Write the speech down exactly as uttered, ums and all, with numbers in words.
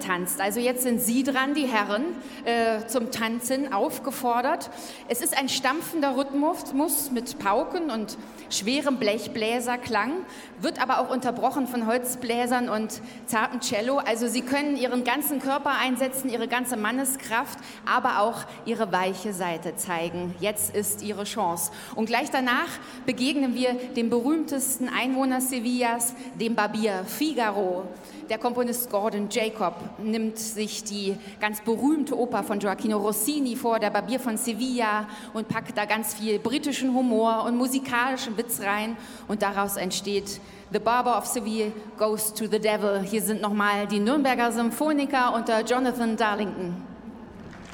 tanzt. Also jetzt sind Sie dran, die Herren, äh, zum Tanzen aufgefordert. Es ist ein stampfender Rhythmus mit Pauken und schwerem Blechbläserklang, wird aber auch unterbrochen von Holzbläsern und zartem Cello. Also Sie können Ihren ganzen Körper einsetzen, Ihre ganze Manneskraft, aber auch Ihre weiche Seite zeigen. Jetzt ist Ihre Chance. Und gleich danach begegnen wir dem berühmtesten Einwohner Sevillas, dem Barbier Figaro. Der Komponist Gordon Jacob nimmt sich die ganz berühmte Oper von Gioacchino Rossini vor, der Barbier von Sevilla, und packt da ganz viel britischen Humor und musikalischen Witz rein. Und daraus entsteht The Barber of Seville Goes to the Devil. Hier sind nochmal die Nürnberger Symphoniker unter Jonathan Darlington.